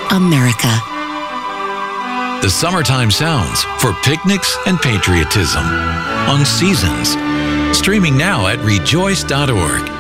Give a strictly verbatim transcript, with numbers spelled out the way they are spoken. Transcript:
America. The summertime sounds for picnics and patriotism on Seasons. Streaming now at rejoice dot org.